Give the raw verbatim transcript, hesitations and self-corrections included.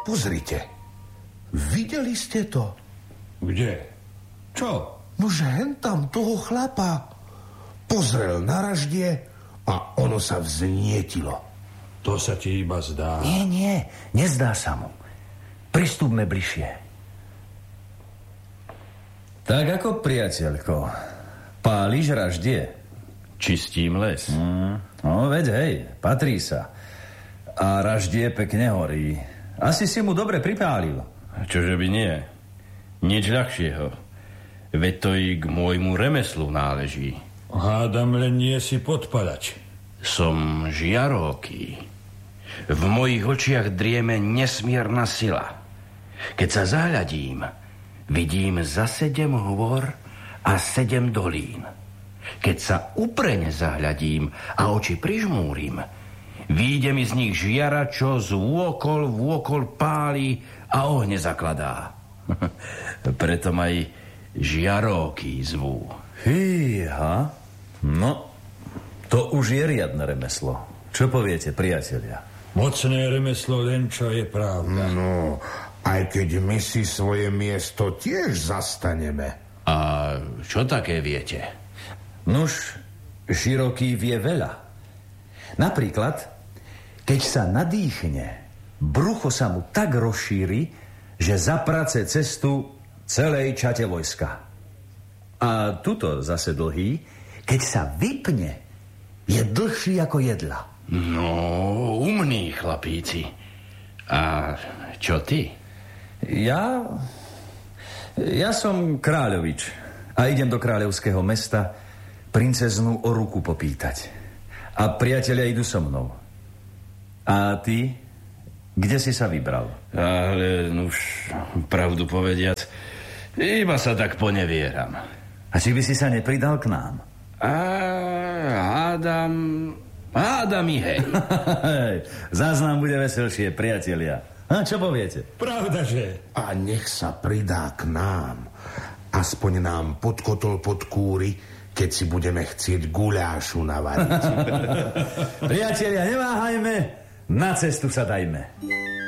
Pozrite. Videli ste to? Kde? Čo? Nože hen tam toho chlapa. Pozrel na raždie a ono sa vznietilo. To sa ti iba zdá. Nie, nie, nezdá sa mu. Pristúpme bližšie. Tak ako, priateľko, páliš raždie? Čistím les. Mm, no, veď hej, patrí sa. A raždie pekne horí. Asi si mu dobre pripálil. Čože by nie? Nič ľahšieho. Veď to i k môjmu remeslu náleží. Hádam, len nie si podpalač. Som žiaróky. V mojich očiach drieme nesmierna sila. Keď sa zahľadím, vidím za sedem hôr a sedem dolín. Keď sa uprene zahľadím a oči prižmúrim, výjde mi z nich žiara, čo z vôkol vôkol páli a ohne zakladá. Preto ma aj žiaróky zvú. Fíha. No, to už je riadne remeslo. Čo poviete, priatelia? Mocné remeslo, len čo je pravda. No, aj keď my si svoje miesto tiež zastaneme. A čo také viete? Nuž, široký vie veľa. Napríklad, keď sa nadýchne, brucho sa mu tak rozšíri, že zaprace cestu celej čate vojska. A tuto zase dlhý, keď sa vypne, je dlhší ako jedla. No, umní chlapíci. A čo ty? Ja... Ja som kráľovič a idem do kráľovského mesta princeznú o ruku popýtať. A priatelia idú so mnou. A ty? Kde si sa vybral? Ale už pravdu povediac, iba sa tak ponevieram. A či by si sa nepridal k nám? A hádam... Hádam i hej. Záznam bude veselšie, priatelia. A čo poviete? Pravda, že? A nech sa pridá k nám. Aspoň nám podkotol pod kúry, keď si budeme chcieť guľášu navariť. Priatelia, neváhajme, na cestu sa dajme.